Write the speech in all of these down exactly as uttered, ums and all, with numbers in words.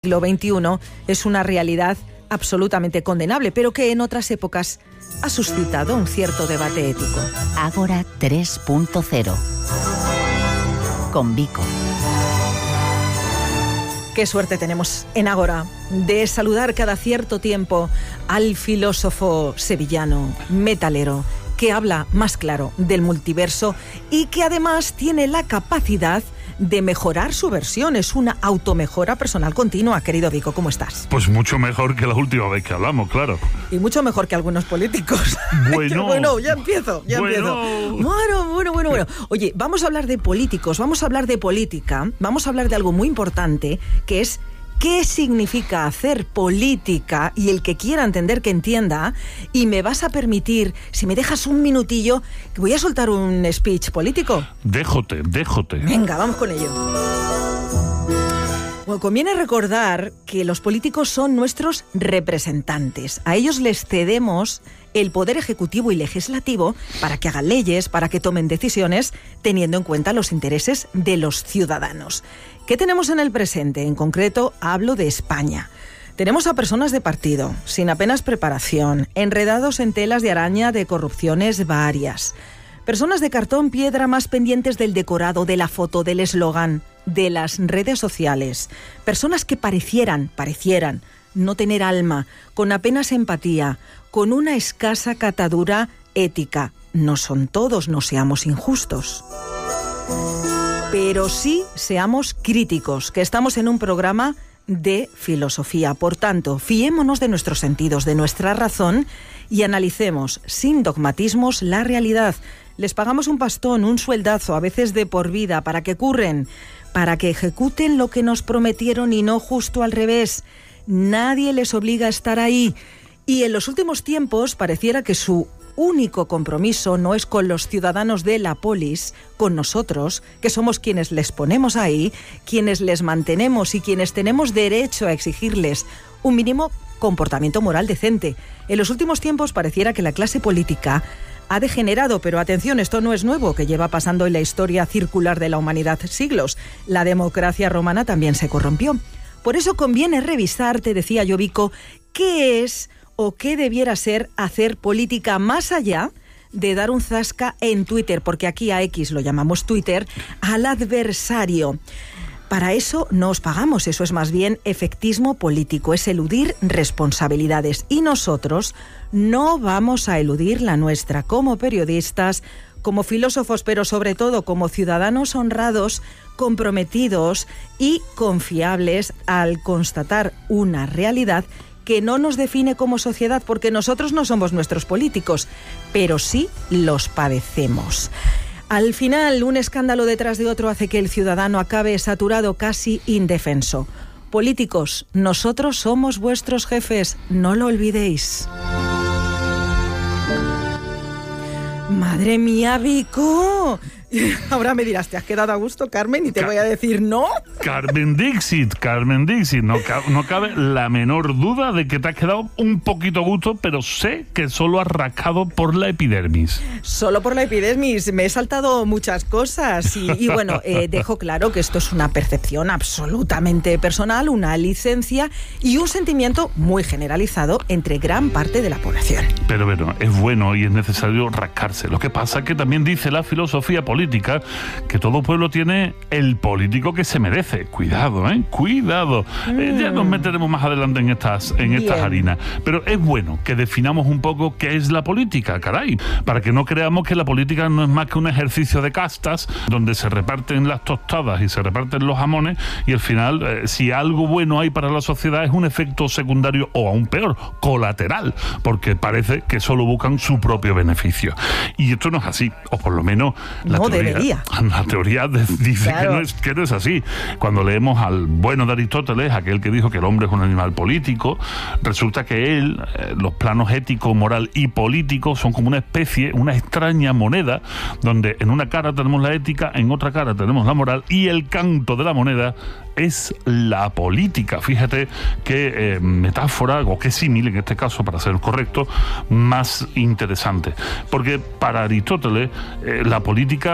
siglo veintiuno es una realidad absolutamente condenable, pero que en otras épocas ha suscitado un cierto debate ético. Ágora tres punto cero con Vico. Qué suerte tenemos en Ágora de saludar cada cierto tiempo al filósofo sevillano, metalero, que habla más claro del multiverso y que además tiene la capacidad de mejorar su versión. Es una automejora personal continua. Querido Vico, ¿cómo estás? Pues mucho mejor que la última vez que hablamos, claro. Y mucho mejor que algunos políticos. Bueno. bueno, ya empiezo, ya bueno. empiezo. Bueno, bueno, bueno, bueno. Oye, vamos a hablar de políticos, vamos a hablar de política, vamos a hablar de algo muy importante, que es ¿qué significa hacer política? Y el que quiera entender, que entienda. Y me vas a permitir, si me dejas un minutillo, que voy a soltar un speech político. Déjote, déjote. Venga, vamos con ello. Bueno, conviene recordar que los políticos son nuestros representantes. A ellos les cedemos el poder ejecutivo y legislativo para que hagan leyes, para que tomen decisiones, teniendo en cuenta los intereses de los ciudadanos. ¿Qué tenemos en el presente? En concreto, hablo de España. Tenemos a personas de partido, sin apenas preparación, enredados en telas de araña de corrupciones varias. Personas de cartón piedra más pendientes del decorado, de la foto, del eslogan, de las redes sociales. Personas que parecieran, parecieran, no tener alma, con apenas empatía, con una escasa catadura ética. No son todos, no seamos injustos. Pero sí seamos críticos, que estamos en un programa de filosofía. Por tanto, fiémonos de nuestros sentidos, de nuestra razón y analicemos sin dogmatismos la realidad. Les pagamos un pastón, un sueldazo, a veces de por vida, para que curren, para que ejecuten lo que nos prometieron y no justo al revés. Nadie les obliga a estar ahí. Y en los últimos tiempos pareciera que su único compromiso no es con los ciudadanos de la polis, con nosotros, que somos quienes les ponemos ahí, quienes les mantenemos y quienes tenemos derecho a exigirles un mínimo comportamiento moral decente. En los últimos tiempos pareciera que la clase política ha degenerado, pero atención, esto no es nuevo, que lleva pasando en la historia circular de la humanidad siglos. La democracia romana también se corrompió. Por eso conviene revisar, te decía yo, Vico, qué es o qué debiera ser hacer política más allá de dar un zasca en Twitter, porque aquí a X lo llamamos Twitter, al adversario. Para eso no os pagamos, eso es más bien efectismo político, es eludir responsabilidades. Y nosotros no vamos a eludir la nuestra como periodistas, como filósofos, pero sobre todo como ciudadanos honrados, comprometidos y confiables al constatar una realidad que no nos define como sociedad, porque nosotros no somos nuestros políticos, pero sí los padecemos. Al final, un escándalo detrás de otro hace que el ciudadano acabe saturado, casi indefenso. Políticos, nosotros somos vuestros jefes, no lo olvidéis. ¡Madre mía, Vico! Ahora me dirás, ¿te has quedado a gusto, Carmen? Y te Ca- voy a decir, ¿no? Carmen Dixit, Carmen Dixit. No, ca- no cabe la menor duda de que te has quedado un poquito a gusto, pero sé que solo has rascado por la epidermis. Solo por la epidermis. Me he saltado muchas cosas. Y, y bueno, eh, dejo claro que esto es una percepción absolutamente personal, una licencia y un sentimiento muy generalizado entre gran parte de la población. Pero bueno, es bueno y es necesario rascarse. Lo que pasa es que también dice la filosofía política que todo pueblo tiene el político que se merece. Cuidado, ¿eh? Cuidado. Mm. Eh, ya nos meteremos más adelante en estas, en estas harinas. Pero es bueno que definamos un poco qué es la política, caray, para que no creamos que la política no es más que un ejercicio de castas donde se reparten las tostadas y se reparten los jamones y al final, eh, si algo bueno hay para la sociedad es un efecto secundario o aún peor, colateral, porque parece que solo buscan su propio beneficio. Y esto no es así, o por lo menos la no teoría, debería. La teoría de, dice claro. que, no es, que no es así. Cuando leemos al bueno de Aristóteles, aquel que dijo que el hombre es un animal político, resulta que él, eh, los planos ético, moral y político son como una especie, una extraña moneda, donde en una cara tenemos la ética, en otra cara tenemos la moral, y el canto de la moneda es la política. Fíjate qué eh, metáfora, o qué símil, en este caso, para ser correcto, más interesante. Porque para Aristóteles, eh, la política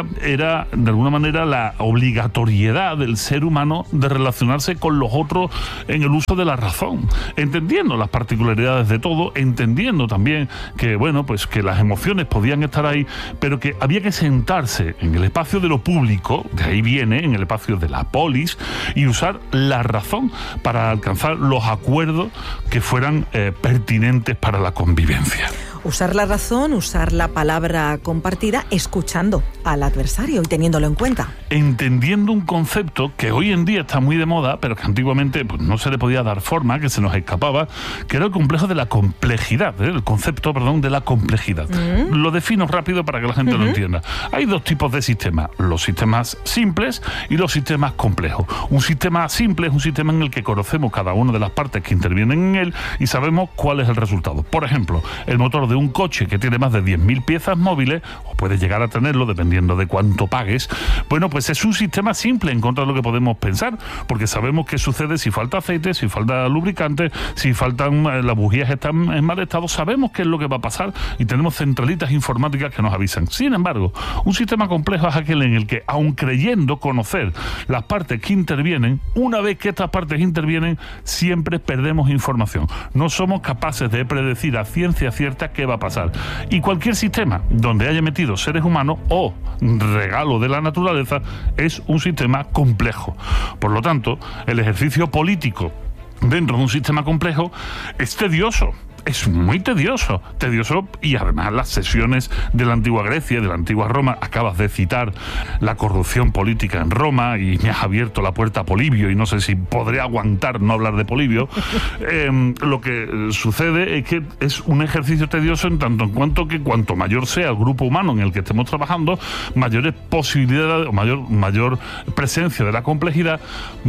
era de alguna manera la obligatoriedad del ser humano de relacionarse con los otros en el uso de la razón, entendiendo las particularidades de todo, entendiendo también que, bueno, pues que las emociones podían estar ahí, pero que había que sentarse en el espacio de lo público, de ahí viene, en el espacio de la polis, y usar la razón para alcanzar los acuerdos que fueran eh, pertinentes para la convivencia. Usar la razón, usar la palabra compartida, escuchando al adversario y teniéndolo en cuenta. Entendiendo un concepto que hoy en día está muy de moda, pero que antiguamente pues, no se le podía dar forma, que se nos escapaba, que era el complejo de la complejidad, ¿eh? el concepto, perdón, de la complejidad. Mm. Lo defino rápido para que la gente uh-huh. lo entienda. Hay dos tipos de sistemas, los sistemas simples y los sistemas complejos. Un sistema simple es un sistema en el que conocemos cada una de las partes que intervienen en él y sabemos cuál es el resultado. Por ejemplo, el motor de un coche que tiene más de diez mil piezas móviles, o puede llegar a tenerlo dependiendo de cuánto pagues, bueno, pues es un sistema simple en contra de lo que podemos pensar, porque sabemos qué sucede si falta aceite, si falta lubricante, si faltan las bujías están en mal estado, sabemos qué es lo que va a pasar y tenemos centralitas informáticas que nos avisan. Sin embargo, un sistema complejo es aquel en el que, aun creyendo conocer las partes que intervienen, una vez que estas partes intervienen, siempre perdemos información. No somos capaces de predecir a ciencia cierta qué va a pasar. Y cualquier sistema donde haya metido seres humanos o regalo de la naturaleza es un sistema complejo. Por lo tanto, el ejercicio político dentro de un sistema complejo es tedioso. Es muy tedioso, tedioso y además las sesiones de la antigua Grecia, de la antigua Roma, acabas de citar la corrupción política en Roma y me has abierto la puerta a Polibio y no sé si podré aguantar no hablar de Polibio. eh, lo que sucede es que es un ejercicio tedioso en tanto en cuanto que cuanto mayor sea el grupo humano en el que estemos trabajando, mayores posibilidades o mayor, mayor presencia de la complejidad,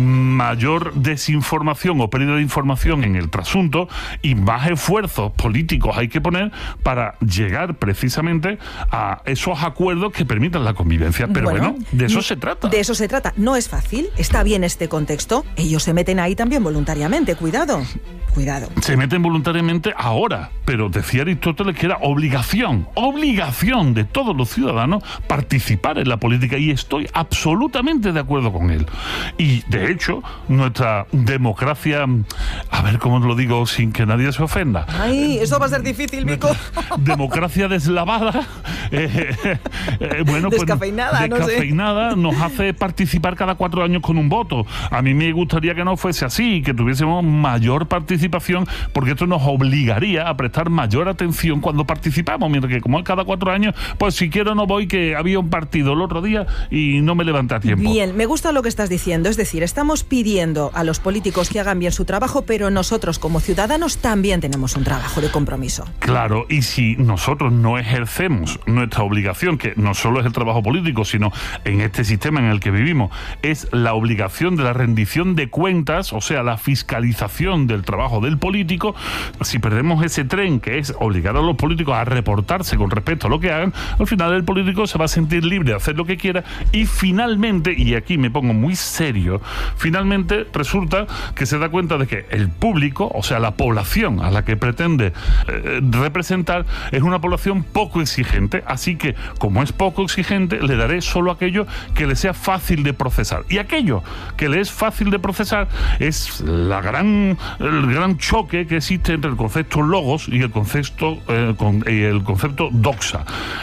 mayor desinformación o pérdida de información en el trasunto y más esfuerzo políticos hay que poner para llegar precisamente a esos acuerdos que permitan la convivencia. Pero bueno, bueno de eso se trata. De eso se trata. No es fácil. Está bien este contexto. Ellos se meten ahí también voluntariamente. Cuidado. Cuidado. Se meten voluntariamente ahora, pero decía Aristóteles que era obligación, obligación de todos los ciudadanos participar en la política y estoy absolutamente de acuerdo con él. Y de hecho, nuestra democracia, a ver cómo lo digo sin que nadie se ofenda. Ay, eso va a ser difícil, Vico. Democracia deslavada, eh, eh, bueno, descafeinada, pues, descafeinada, no sé. Nos hace participar cada cuatro años con un voto. A mí me gustaría que no fuese así, que tuviésemos mayor participación, porque esto nos obligaría a prestar mayor atención cuando participamos, mientras que como es cada cuatro años, pues si quiero no voy, que había un partido el otro día y no me levanté a tiempo. Bien, me gusta lo que estás diciendo, es decir, estamos pidiendo a los políticos que hagan bien su trabajo, pero nosotros como ciudadanos también tenemos un trabajo de compromiso. Claro, y si nosotros no ejercemos nuestra obligación, que no solo es el trabajo político, sino en este sistema en el que vivimos, es la obligación de la rendición de cuentas, o sea, la fiscalización del trabajo del político, si perdemos ese tren que es obligar a los políticos a reportarse con respecto a lo que hagan, al final el político se va a sentir libre de hacer lo que quiera y finalmente, y aquí me pongo muy serio, finalmente resulta que se da cuenta de que el público, o sea, la población a la que pretende eh, representar, es una población poco exigente, así que como es poco exigente, le daré solo aquello que le sea fácil de procesar. Y aquello que le es fácil de procesar es la gran, el gran choque que existe entre el concepto logos y el concepto, eh, con, y el concepto doxa.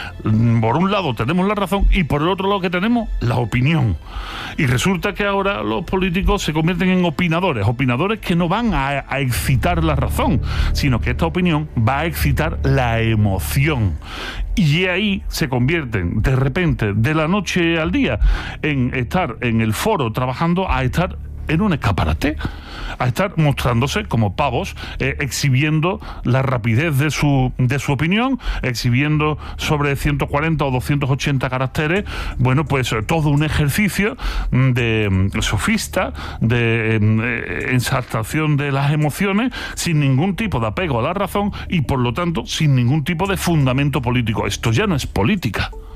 Por un lado tenemos la razón y por el otro lado que tenemos la opinión. Y resulta que ahora los políticos se convierten en opinadores, opinadores que no van a, a excitar la razón, sino que esta opinión va a excitar la emoción. Y ahí se convierten de repente, de la noche al día, en estar en el foro trabajando a estar en un escaparate, a estar mostrándose como pavos, eh, exhibiendo la rapidez de su, de su opinión, exhibiendo sobre ciento cuarenta o doscientos ochenta caracteres, bueno, pues eh, todo un ejercicio de eh, sofista, de eh, exaltación de las emociones, sin ningún tipo de apego a la razón y por lo tanto sin ningún tipo de fundamento político. Esto ya no es política.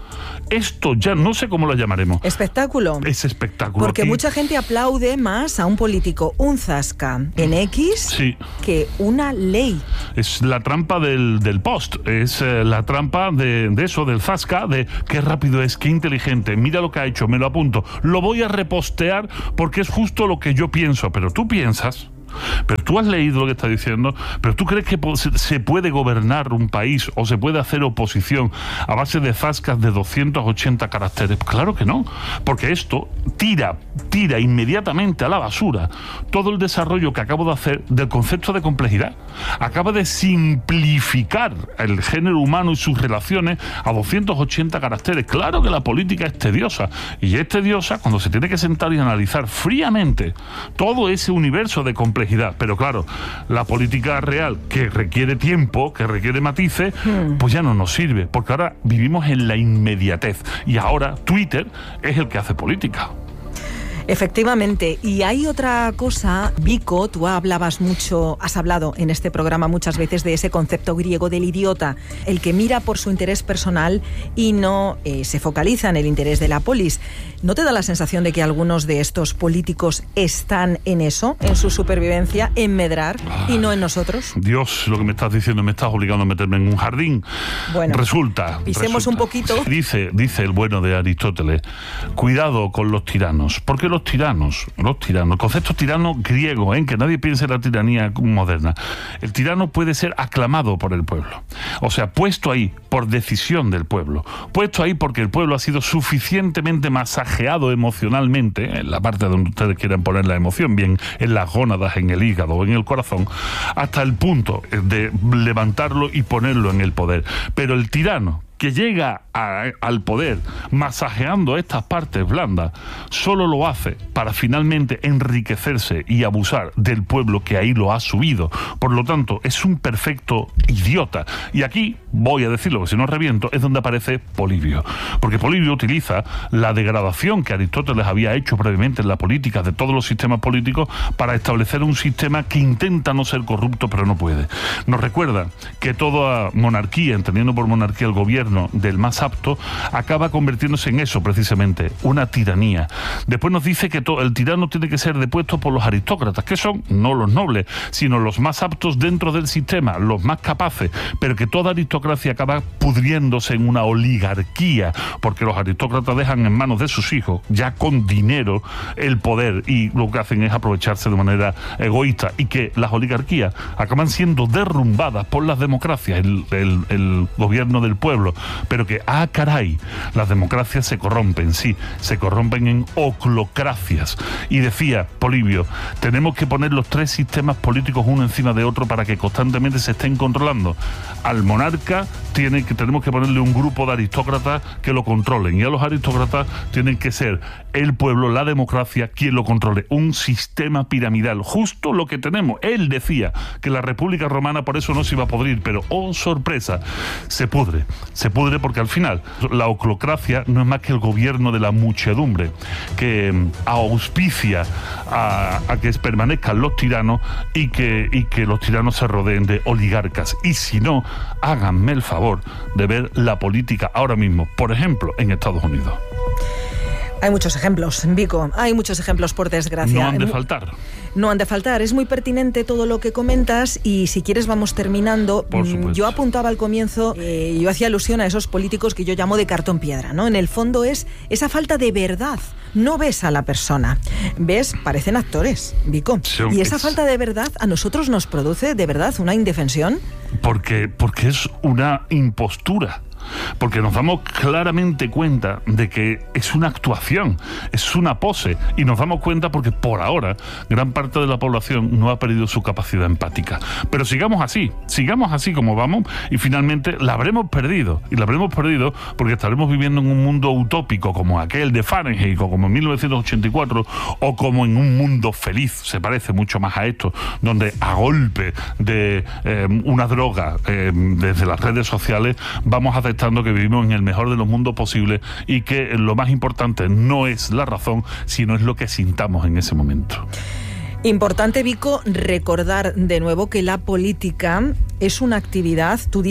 Esto ya no sé cómo lo llamaremos. Espectáculo. Es espectáculo. Porque y... mucha gente aplaude más a un político un zasca en X sí. que una ley. Es la trampa del, del post, es eh, la trampa de, de eso, del zasca, de qué rápido es, qué inteligente, mira lo que ha hecho, me lo apunto, lo voy a repostear porque es justo lo que yo pienso, pero tú piensas... Pero tú has leído lo que está diciendo, pero tú crees que se puede gobernar un país o se puede hacer oposición a base de zascas de doscientos ochenta caracteres. Claro que no, porque esto tira, tira inmediatamente a la basura todo el desarrollo que acabo de hacer del concepto de complejidad. Acaba de simplificar el género humano y sus relaciones a doscientos ochenta caracteres. Claro que la política es tediosa, y es tediosa cuando se tiene que sentar y analizar fríamente todo ese universo de complejidad. Pero claro, la política real, que requiere tiempo, que requiere matices, hmm. pues ya no nos sirve, porque ahora vivimos en la inmediatez, y ahora Twitter es el que hace política. Efectivamente, y hay otra cosa, Vico, tú hablabas mucho, has hablado en este programa muchas veces de ese concepto griego del idiota, el que mira por su interés personal y no eh, se focaliza en el interés de la polis. ¿No te da la sensación de que algunos de estos políticos están en eso, en su supervivencia, en medrar y no en nosotros? Dios, lo que me estás diciendo, me estás obligando a meterme en un jardín. Bueno, resulta... Pisemos resulta, un poquito. Dice, dice el bueno de Aristóteles, cuidado con los tiranos, porque los tiranos, los tiranos, el concepto tirano griego, ¿eh? Que nadie piense en la tiranía moderna. El tirano puede ser aclamado por el pueblo, o sea, puesto ahí por decisión del pueblo, puesto ahí porque el pueblo ha sido suficientemente masajeado emocionalmente, en la parte donde ustedes quieran poner la emoción, bien en las gónadas, en el hígado o en el corazón, hasta el punto de levantarlo y ponerlo en el poder. Pero el tirano que llega a, al poder masajeando estas partes blandas, solo lo hace para finalmente enriquecerse y abusar del pueblo que ahí lo ha subido. Por lo tanto, es un perfecto idiota. Y aquí, voy a decirlo, que si no reviento, es donde aparece Polibio. Porque Polibio utiliza la degradación que Aristóteles había hecho previamente en la política de todos los sistemas políticos para establecer un sistema que intenta no ser corrupto, pero no puede. Nos recuerda que toda monarquía, entendiendo por monarquía el gobierno del más apto, acaba convirtiéndose en eso precisamente, una tiranía. Después nos dice que todo, el tirano tiene que ser depuesto por los aristócratas, que son no los nobles, sino los más aptos dentro del sistema, los más capaces, pero que toda aristocracia acaba pudriéndose en una oligarquía, porque los aristócratas dejan en manos de sus hijos, ya con dinero, el poder, y lo que hacen es aprovecharse de manera egoísta, y que las oligarquías acaban siendo derrumbadas por las democracias, el, el, el gobierno del pueblo. Pero que, ah, caray, las democracias se corrompen, sí, se corrompen en oclocracias. Y decía Polibio, tenemos que poner los tres sistemas políticos uno encima de otro para que constantemente se estén controlando. Al monarca tiene que, tenemos que ponerle un grupo de aristócratas que lo controlen, y a los aristócratas tienen que ser el pueblo, la democracia, quien lo controle. Un sistema piramidal, justo lo que tenemos. Él decía que la República Romana por eso no se iba a podrir, pero, oh sorpresa, se pudre. Se pudre porque al final la oclocracia no es más que el gobierno de la muchedumbre que auspicia a, a que permanezcan los tiranos y que, y que los tiranos se rodeen de oligarcas. Y si no, háganme el favor de ver la política ahora mismo, por ejemplo, en Estados Unidos. Hay muchos ejemplos, Vico, hay muchos ejemplos, por desgracia. No han de faltar. No han de faltar, es muy pertinente todo lo que comentas, y si quieres vamos terminando. Por supuesto. Yo apuntaba al comienzo, eh, yo hacía alusión a esos políticos que yo llamo de cartón piedra, ¿no? En el fondo es esa falta de verdad. No ves a la persona, ves, parecen actores, Vico. Sí, y esa es... falta de verdad a nosotros nos produce, de verdad, una indefensión. Porque, porque es una impostura. Porque nos damos claramente cuenta de que es una actuación, es una pose, y nos damos cuenta porque por ahora gran parte de la población no ha perdido su capacidad empática. Pero sigamos así, sigamos así como vamos, y finalmente la habremos perdido, y la habremos perdido porque estaremos viviendo en un mundo utópico como aquel de Fahrenheit, o como en mil novecientos ochenta y cuatro, o como en un mundo feliz, se parece mucho más a esto, donde a golpe de eh, una droga eh, desde las redes sociales vamos a aceptando que vivimos en el mejor de los mundos posibles, y que lo más importante no es la razón, sino es lo que sintamos en ese momento. Importante, Vico, recordar de nuevo que la política es una actividad, tú dices,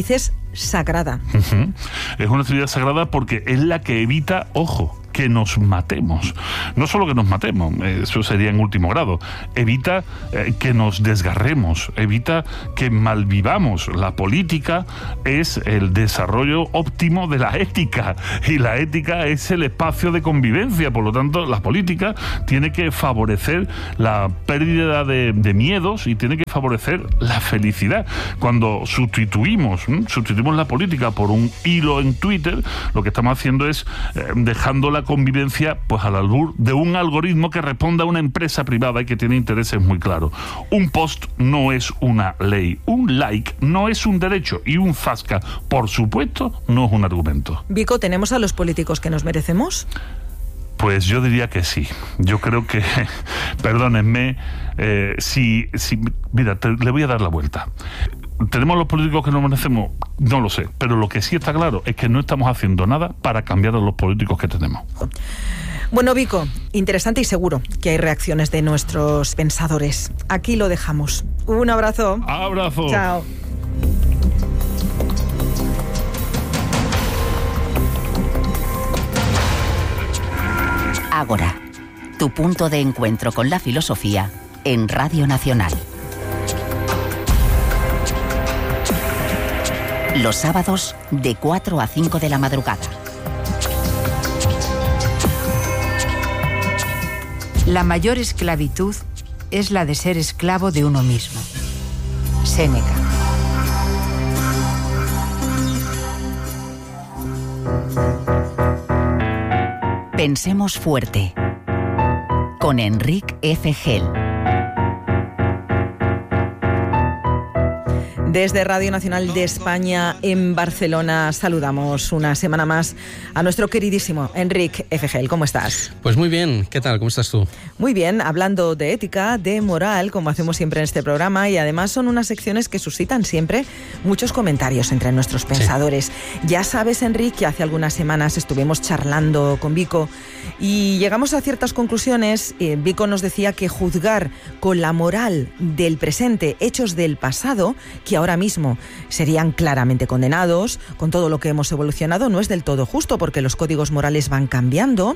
sagrada. Uh-huh. Es una actividad sagrada porque es la que evita, ojo, que nos matemos. No solo que nos matemos, eso sería en último grado, evita eh, que nos desgarremos, evita que malvivamos. La política es el desarrollo óptimo de la ética, y la ética es el espacio de convivencia. Por lo tanto, la política tiene que favorecer la pérdida de, de miedos y tiene que favorecer la felicidad. Cuando sustituimos, ¿m? sustituimos la política por un hilo en Twitter, lo que estamos haciendo es eh, dejando la convivencia pues al albur de un algoritmo que responde a una empresa privada y que tiene intereses muy claros. Un post no es una ley, un like no es un derecho, y un zasca, por supuesto, no es un argumento. Vico, ¿tenemos a los políticos que nos merecemos? Pues yo diría que sí. Yo creo que, perdónenme, eh, si, si, mira, te, le voy a dar la vuelta. ¿Tenemos los políticos que nos merecemos? No lo sé, pero lo que sí está claro es que no estamos haciendo nada para cambiar a los políticos que tenemos. Bueno, Vico, interesante y seguro que hay reacciones de nuestros pensadores. Aquí lo dejamos. Un abrazo. Abrazo. Chao. Ágora, tu punto de encuentro con la filosofía en Radio Nacional. Los sábados de cuatro a cinco de la madrugada. La mayor esclavitud es la de ser esclavo de uno mismo. Séneca. Pensemos fuerte. Con Enrique F. Gel. Desde Radio Nacional de España en Barcelona saludamos una semana más a nuestro queridísimo Enrique F. Gel. ¿Cómo estás? Pues muy bien. ¿Qué tal? ¿Cómo estás tú? Muy bien, hablando de ética, de moral, como hacemos siempre en este programa, y además son unas secciones que suscitan siempre muchos comentarios entre nuestros pensadores. Sí. Ya sabes, Enrique, que hace algunas semanas estuvimos charlando con Vico y llegamos a ciertas conclusiones. Eh, Vico nos decía que juzgar con la moral del presente hechos del pasado, que ahora mismo serían claramente condenados, con todo lo que hemos evolucionado, no es del todo justo, porque los códigos morales van cambiando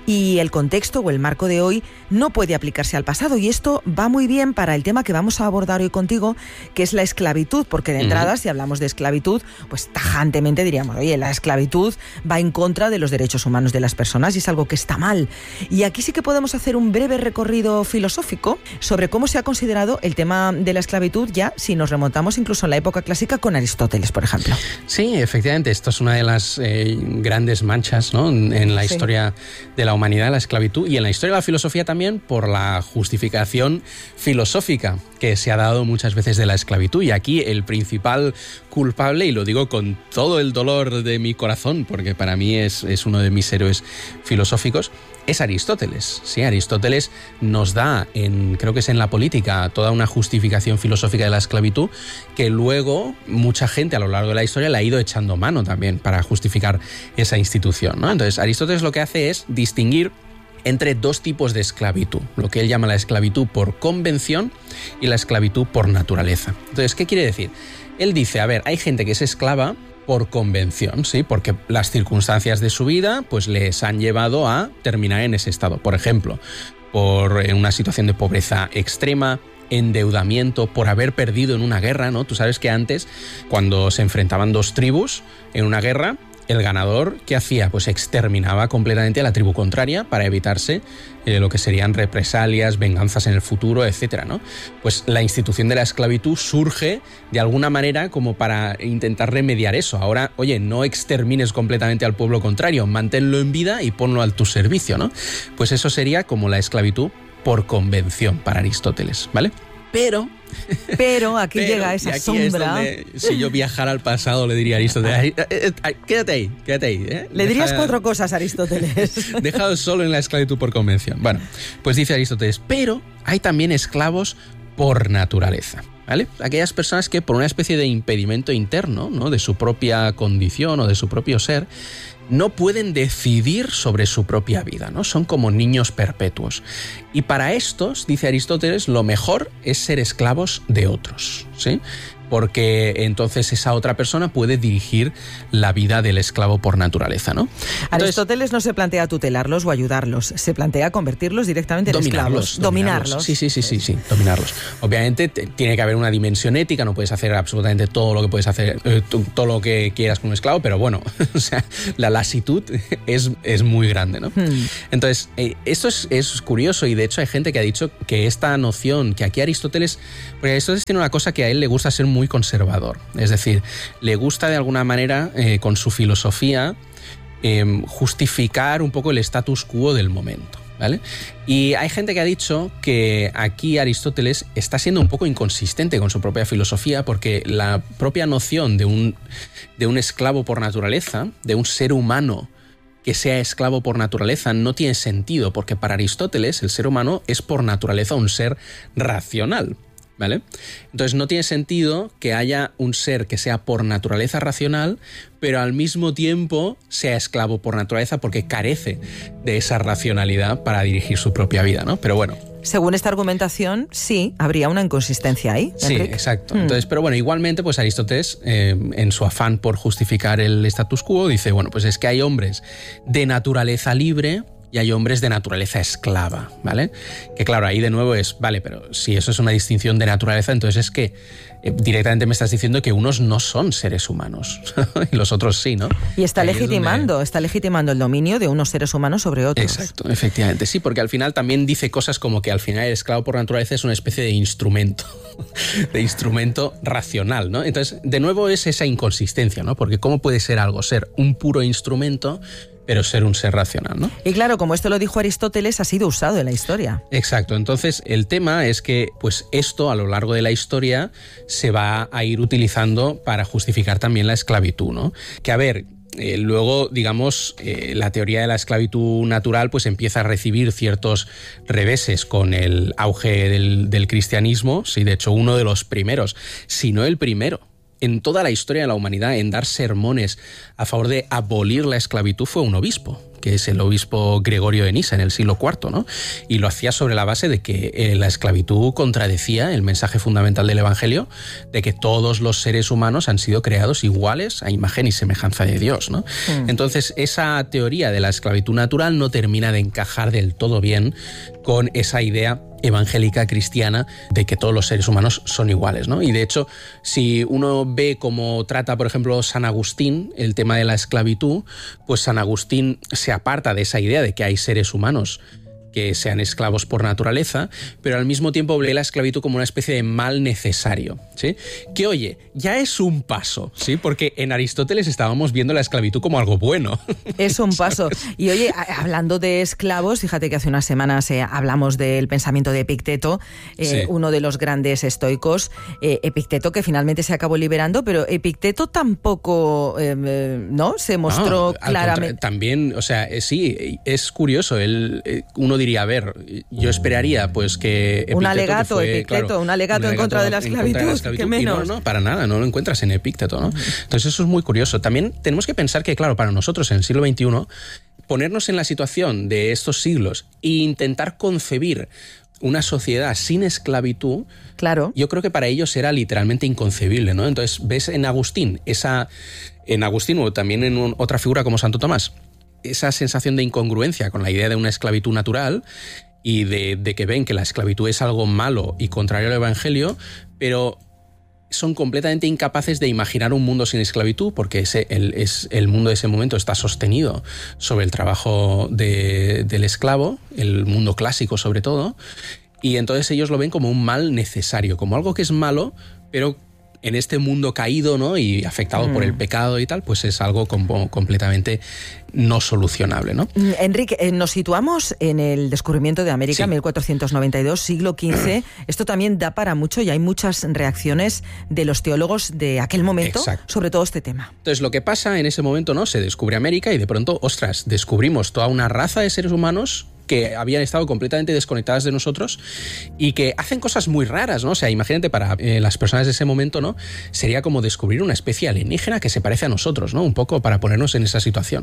y el contexto o el marco de hoy no puede aplicarse al pasado, y esto va muy bien para el tema que vamos a abordar hoy contigo, que es la esclavitud, porque de entrada, uh-huh. si hablamos de esclavitud, pues tajantemente diríamos, oye, la esclavitud va en contra de los derechos humanos de las personas y es algo que está mal. Y aquí sí que podemos hacer un breve recorrido filosófico sobre cómo se ha considerado el tema de la esclavitud, ya si nos remontamos incluso en la época clásica con Aristóteles, por ejemplo. Sí, efectivamente, esto es una de las eh, grandes manchas, ¿no?, en, en la sí. historia de la humanidad, la esclavitud, y en la historia de la filosofía también, por la justificación filosófica que se ha dado muchas veces de la esclavitud. Y aquí el principal culpable, y lo digo con todo el dolor de mi corazón, porque para mí es, es uno de mis héroes filosóficos, es Aristóteles. Sí, Aristóteles nos da, en, creo que es en La Política, toda una justificación filosófica de la esclavitud que luego mucha gente a lo largo de la historia le ha ido echando mano también para justificar esa institución, ¿no? Entonces, Aristóteles lo que hace es distinguir entre dos tipos de esclavitud, lo que él llama la esclavitud por convención y la esclavitud por naturaleza. Entonces, ¿qué quiere decir? Él dice, a ver, hay gente que es esclava por convención, ¿sí? Porque las circunstancias de su vida pues les han llevado a terminar en ese estado. Por ejemplo, por una situación de pobreza extrema, endeudamiento, por haber perdido en una guerra, ¿no? Tú sabes que antes, cuando se enfrentaban dos tribus en una guerra, el ganador, ¿qué hacía? Pues exterminaba completamente a la tribu contraria para evitarse eh, lo que serían represalias, venganzas en el futuro, etcétera, ¿no? Pues la institución de la esclavitud surge de alguna manera como para intentar remediar eso. Ahora, oye, no extermines completamente al pueblo contrario, manténlo en vida y ponlo a tu servicio, ¿no? Pues eso sería como la esclavitud por convención para Aristóteles, ¿vale? Pero... Pero aquí pero, llega esa aquí sombra. Es donde, si yo viajara al pasado, le diría a Aristóteles, quédate ahí, quédate ahí. ¿eh? Le dirías Deja, cuatro cosas a Aristóteles. Dejado solo en la esclavitud por convención. Bueno, pues dice Aristóteles, pero hay también esclavos por naturaleza. ¿vale? Aquellas personas que por una especie de impedimento interno, ¿no?, de su propia condición o de su propio ser, no pueden decidir sobre su propia vida, ¿no? Son como niños perpetuos. Y para estos, dice Aristóteles, lo mejor es ser esclavos de otros, ¿sí? Porque entonces esa otra persona puede dirigir la vida del esclavo por naturaleza, ¿no? Entonces, Aristóteles no se plantea tutelarlos o ayudarlos, se plantea convertirlos directamente en dominarlos, esclavos. Dominarlos. dominarlos. Sí, sí, sí, sí, sí, dominarlos. Obviamente te, tiene que haber una dimensión ética, no puedes hacer absolutamente todo lo que puedes hacer, eh, todo lo que quieras con un esclavo, pero bueno, o sea, la lasitud es, es muy grande, ¿no? Hmm. Entonces, eh, esto es, es curioso y de hecho hay gente que ha dicho que esta noción, que aquí Aristóteles, porque Aristóteles tiene una cosa que a él le gusta ser muy muy conservador, es decir, le gusta de alguna manera eh, con su filosofía eh, justificar un poco el status quo del momento, ¿vale? Y hay gente que ha dicho que aquí Aristóteles está siendo un poco inconsistente con su propia filosofía porque la propia noción de un, de un esclavo por naturaleza, de un ser humano que sea esclavo por naturaleza, no tiene sentido, porque para Aristóteles el ser humano es por naturaleza un ser racional, ¿vale? Entonces no tiene sentido que haya un ser que sea por naturaleza racional, pero al mismo tiempo sea esclavo por naturaleza porque carece de esa racionalidad para dirigir su propia vida, ¿no? Pero bueno. Según esta argumentación, sí, habría una inconsistencia ahí, Sí, Enric. exacto. Hmm. Entonces, pero bueno, igualmente, pues Aristóteles, eh, en su afán por justificar el status quo, dice, bueno, pues es que hay hombres de naturaleza libre y hay hombres de naturaleza esclava, ¿vale? Que claro, ahí de nuevo es, vale, pero si eso es una distinción de naturaleza, entonces es que eh, directamente me estás diciendo que unos no son seres humanos y los otros sí, ¿no? Y está ahí legitimando, donde... está legitimando el dominio de unos seres humanos sobre otros. Exacto, efectivamente, sí, porque al final también dice cosas como que al final el esclavo por naturaleza es una especie de instrumento, de instrumento racional, ¿no? Entonces, de nuevo es esa inconsistencia, ¿no? Porque ¿cómo puede ser algo ser un puro instrumento pero ser un ser racional, ¿no? Y claro, como esto lo dijo Aristóteles, ha sido usado en la historia. Exacto. Entonces, el tema es que pues esto a lo largo de la historia se va a ir utilizando para justificar también la esclavitud, ¿no? Que a ver, eh, luego, digamos, eh, la teoría de la esclavitud natural pues empieza a recibir ciertos reveses con el auge del, del cristianismo. Sí, de hecho, uno de los primeros, si no el primero, en toda la historia de la humanidad en dar sermones a favor de abolir la esclavitud fue un obispo, que es el obispo Gregorio de Nisa en el siglo cuarto, ¿no? Y lo hacía sobre la base de que eh, la esclavitud contradecía el mensaje fundamental del Evangelio de que todos los seres humanos han sido creados iguales a imagen y semejanza de Dios, ¿no? Mm. Entonces, esa teoría de la esclavitud natural no termina de encajar del todo bien con esa idea evangélica cristiana de que todos los seres humanos son iguales, ¿no? Y de hecho, si uno ve cómo trata, por ejemplo, San Agustín el tema de la esclavitud, pues San Agustín se aparta de esa idea de que hay seres humanos que sean esclavos por naturaleza, pero al mismo tiempo ve la esclavitud como una especie de mal necesario, ¿sí? Que, oye, ya es un paso, ¿sí? Porque en Aristóteles estábamos viendo la esclavitud como algo bueno. Es un paso. Y, oye, hablando de esclavos, fíjate que hace unas semanas eh, hablamos del pensamiento de Epicteto, eh, sí. uno de los grandes estoicos, eh, Epicteto, que finalmente se acabó liberando, pero Epicteto tampoco, eh, ¿no? Se mostró no, claramente... También, o sea, eh, sí, es curioso, él, eh, uno diría, a ver, yo esperaría pues que Epicteto, un alegato, que fue, Epicteto, claro, un alegato, un alegato en contra de la esclavitud, la esclavitud que menos. Y no, no, para nada, no lo encuentras en Epicteto, ¿no? Entonces eso es muy curioso. También tenemos que pensar que, claro, para nosotros en el siglo veintiuno, ponernos en la situación de estos siglos e intentar concebir una sociedad sin esclavitud, claro, yo creo que para ellos era literalmente inconcebible, ¿no? Entonces ves en Agustín, esa, en Agustín o también en un, otra figura como Santo Tomás, esa sensación de incongruencia con la idea de una esclavitud natural y de, de que ven que la esclavitud es algo malo y contrario al Evangelio, pero son completamente incapaces de imaginar un mundo sin esclavitud porque ese, el, es, el mundo de ese momento está sostenido sobre el trabajo de, del esclavo, el mundo clásico sobre todo, y entonces ellos lo ven como un mal necesario, como algo que es malo, pero en este mundo caído, ¿no? Y afectado mm. por el pecado y tal, pues es algo como completamente no solucionable, ¿no? Enrique, eh, nos situamos en el descubrimiento de América, sí. mil cuatrocientos noventa y dos, siglo quince. Esto también da para mucho y hay muchas reacciones de los teólogos de aquel momento Exacto. sobre todo este tema. Entonces, lo que pasa en ese momento, ¿no? Se descubre América y de pronto, ostras, descubrimos toda una raza de seres humanos que habían estado completamente desconectadas de nosotros y que hacen cosas muy raras, ¿no? O sea, imagínate para eh, las personas de ese momento, ¿no? Sería como descubrir una especie alienígena que se parece a nosotros, ¿no? Un poco para ponernos en esa situación.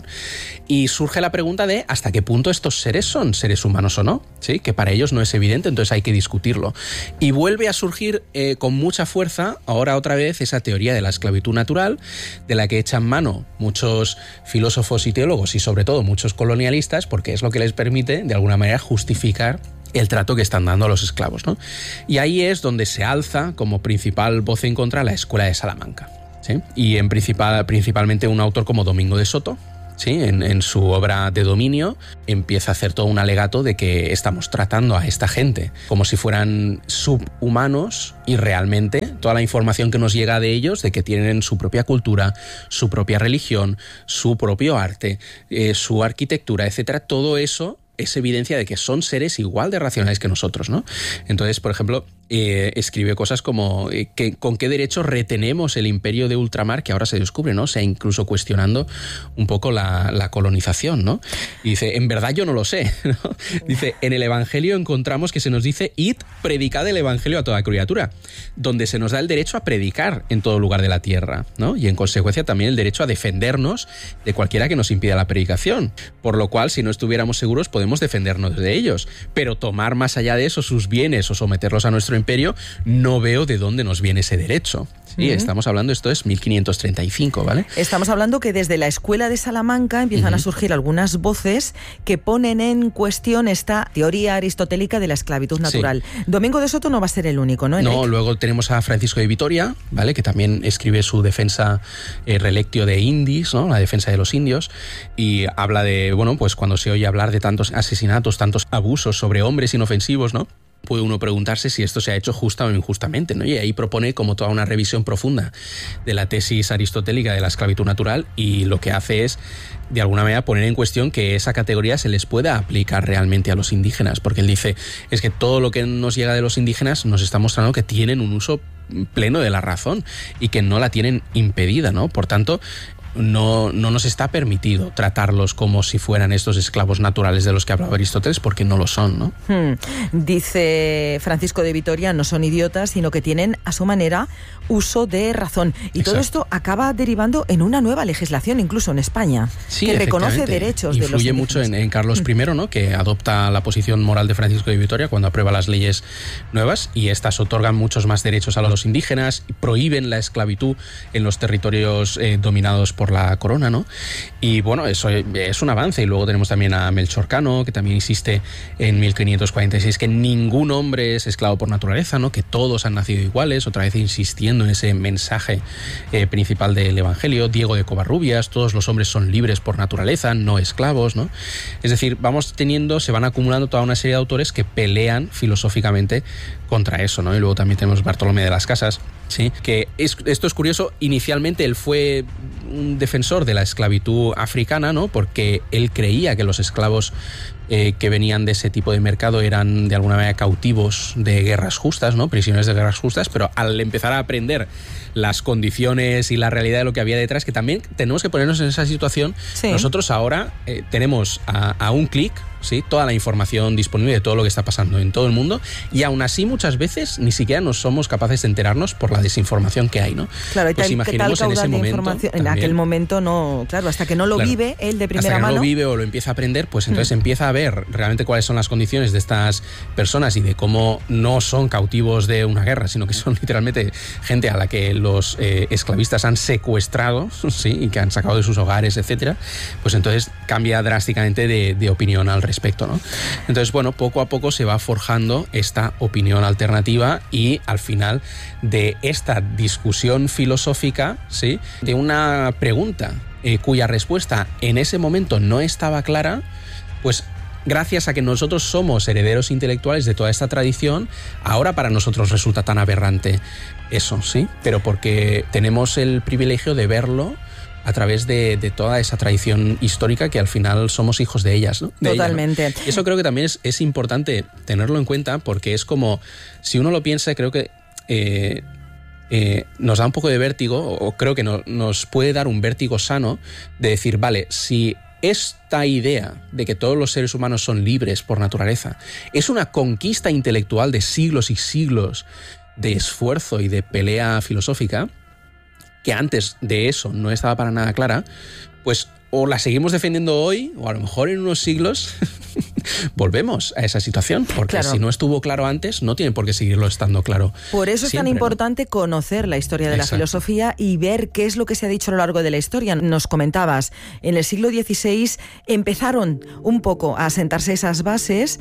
Y surge la pregunta de hasta qué punto estos seres son seres humanos o no, ¿sí? Que para ellos no es evidente, entonces hay que discutirlo. Y vuelve a surgir eh, con mucha fuerza, ahora otra vez, esa teoría de la esclavitud natural, de la que echan mano muchos filósofos y teólogos y sobre todo muchos colonialistas, porque es lo que les permite, de alguna manera, justificar el trato que están dando a los esclavos, ¿no? Y ahí es donde se alza como principal voz en contra la Escuela de Salamanca, ¿sí? Y en principal, principalmente un autor como Domingo de Soto, ¿sí? En, en su obra de Dominio empieza a hacer todo un alegato de que estamos tratando a esta gente como si fueran subhumanos y realmente toda la información que nos llega de ellos, de que tienen su propia cultura, su propia religión, su propio arte, eh, su arquitectura, etcétera, todo eso es evidencia de que son seres igual de racionales que nosotros, ¿no? Entonces, por ejemplo, eh, escribe cosas como eh, que, con qué derecho retenemos el imperio de ultramar que ahora se descubre, ¿no? O sea, incluso cuestionando un poco la, la colonización, ¿no? Y dice, en verdad yo no lo sé, ¿no? Dice, en el Evangelio encontramos que se nos dice, id, predicad el Evangelio a toda criatura, donde se nos da el derecho a predicar en todo lugar de la tierra, ¿no? Y en consecuencia también el derecho a defendernos de cualquiera que nos impida la predicación, por lo cual, si no estuviéramos seguros, podemos defendernos de ellos, pero tomar más allá de eso sus bienes o someterlos a nuestro imperio, no veo de dónde nos viene ese derecho. Sí, uh-huh. Estamos hablando, esto es mil quinientos treinta y cinco, ¿vale? Estamos hablando que desde la Escuela de Salamanca empiezan uh-huh. a surgir algunas voces que ponen en cuestión esta teoría aristotélica de la esclavitud natural. Sí. Domingo de Soto no va a ser el único, ¿no? No, luego tenemos a Francisco de Vitoria, ¿vale? Que también escribe su defensa eh, relectio de Indis, ¿no? La defensa de los indios, y habla de, bueno, pues cuando se oye hablar de tantos asesinatos, tantos abusos sobre hombres inofensivos, ¿no? Puede uno preguntarse si esto se ha hecho justa o injustamente, ¿no? Y ahí propone como toda una revisión profunda de la tesis aristotélica de la esclavitud natural, y lo que hace es, de alguna manera, poner en cuestión que esa categoría se les pueda aplicar realmente a los indígenas, porque él dice, es que todo lo que nos llega de los indígenas nos está mostrando que tienen un uso pleno de la razón y que no la tienen impedida, ¿no? Por tanto, No, no nos está permitido tratarlos como si fueran estos esclavos naturales de los que hablaba Aristóteles, porque no lo son, ¿no? Hmm. Dice Francisco de Vitoria, no son idiotas, sino que tienen a su manera uso de razón. Y Exacto. todo esto acaba derivando en una nueva legislación, incluso en España, sí, que reconoce derechos Influye de los indígenas. mucho en, en Carlos primero, ¿no? Que adopta la posición moral de Francisco de Vitoria cuando aprueba las leyes nuevas, y estas otorgan muchos más derechos a los indígenas, prohíben la esclavitud en los territorios eh, dominados por la corona, ¿no? Y bueno, eso es un avance. Y luego tenemos también a Melchor Cano, que también insiste en mil quinientos cuarenta y seis que ningún hombre es esclavo por naturaleza, ¿no? Que todos han nacido iguales, otra vez insistiendo en ese mensaje eh, principal del Evangelio. Diego de Covarrubias, todos los hombres son libres por naturaleza, no esclavos, ¿no? Es decir, vamos teniendo, se van acumulando toda una serie de autores que pelean filosóficamente contra eso, ¿no? Y luego también tenemos Bartolomé de las Casas, ¿sí? Que es, esto es curioso, inicialmente él fue un defensor de la esclavitud africana, ¿no? Porque él creía que los esclavos eh, que venían de ese tipo de mercado eran de alguna manera cautivos de guerras justas, ¿no? Prisioneros de guerras justas, pero al empezar a aprender las condiciones y la realidad de lo que había detrás, que también tenemos que ponernos en esa situación, sí. Nosotros ahora eh, tenemos a, a un clic, ¿sí? Toda la información disponible de todo lo que está pasando en todo el mundo, y aún así muchas veces ni siquiera nos somos capaces de enterarnos por la desinformación que hay, ¿no? Claro, pues tal, imaginemos tal en ese momento también, en aquel momento no, claro, hasta que no lo claro, vive él de primera hasta que mano. no lo vive o lo empieza a aprender, pues entonces mm. empieza a ver realmente cuáles son las condiciones de estas personas y de cómo no son cautivos de una guerra, sino que son literalmente gente a la que los eh, esclavistas han secuestrado, sí, y que han sacado de sus hogares, etcétera. Pues entonces cambia drásticamente de, de opinión al respecto, ¿no? Entonces, bueno, poco a poco se va forjando esta opinión alternativa, y al final de esta discusión filosófica, ¿sí? De una pregunta eh, cuya respuesta en ese momento no estaba clara, pues gracias a que nosotros somos herederos intelectuales de toda esta tradición, ahora para nosotros resulta tan aberrante eso, ¿sí? Pero porque tenemos el privilegio de verlo a través de, de toda esa tradición histórica, que al final somos hijos de ellas, ¿no? De Totalmente. Ella, ¿no? Eso creo que también es, es importante tenerlo en cuenta, porque es como, si uno lo piensa, creo que eh, eh, nos da un poco de vértigo, o creo que no, nos puede dar un vértigo sano de decir, vale, si esta idea de que todos los seres humanos son libres por naturaleza es una conquista intelectual de siglos y siglos de esfuerzo y de pelea filosófica, que antes de eso no estaba para nada clara, pues o la seguimos defendiendo hoy, o a lo mejor en unos siglos volvemos a esa situación, porque claro, si no estuvo claro antes, no tiene por qué seguirlo estando claro. Por eso es siempre, tan importante, ¿no?, conocer la historia de Exacto. la filosofía y ver qué es lo que se ha dicho a lo largo de la historia. Nos comentabas, en el siglo dieciséis empezaron un poco a asentarse esas bases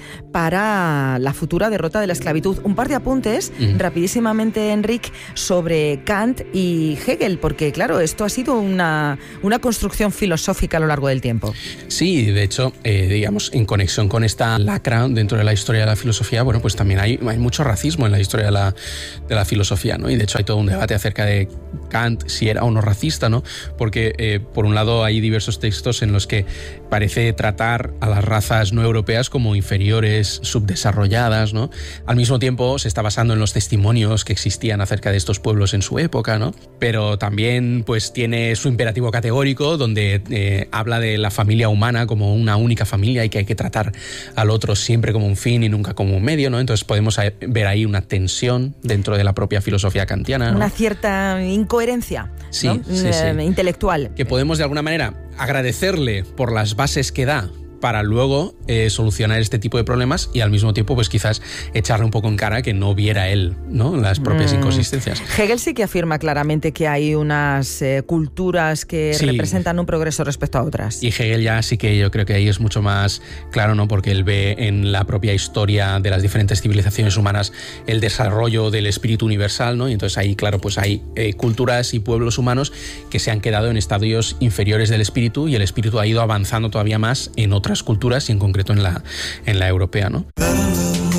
para la futura derrota de la esclavitud. Un par de apuntes, mm. rapidísimamente, Enric, sobre Kant y Hegel, porque claro, esto ha sido una, una construcción filosófica a lo largo del tiempo. Sí, de hecho, eh, digamos, en conexión con esta lacra dentro de la historia de la filosofía, bueno, pues también hay, hay mucho racismo en la historia de la, de la filosofía, ¿no? Y de hecho hay todo un debate acerca de Kant, si era o no racista, ¿no? Porque, eh, por un lado, hay diversos textos en los que parece tratar a las razas no europeas como inferiores, subdesarrolladas, ¿no? Al mismo tiempo, se está basando en los testimonios que existían acerca de estos pueblos en su época, ¿no? Pero también, pues, tiene su imperativo categórico, donde eh, habla de la familia humana como una única familia y que hay que tratar al otro siempre como un fin y nunca como un medio, ¿no? Entonces podemos ver ahí una tensión dentro de la propia filosofía kantiana, ¿no? Una cierta incoherencia, sí, ¿no? sí, sí. intelectual. Que podemos de alguna manera agradecerle por las bases que da para luego eh, solucionar este tipo de problemas y al mismo tiempo pues quizás echarle un poco en cara que no viera él, ¿no?, las propias mm. inconsistencias. Hegel sí que afirma claramente que hay unas eh, culturas que sí. representan un progreso respecto a otras. Y Hegel ya sí que yo creo que ahí es mucho más claro, ¿no?, porque él ve en la propia historia de las diferentes civilizaciones humanas el desarrollo del espíritu universal, ¿no? Y entonces ahí, claro, pues hay eh, culturas y pueblos humanos que se han quedado en estadios inferiores del espíritu y el espíritu ha ido avanzando todavía más en otras culturas y en concreto en la, en la europea, ¿no?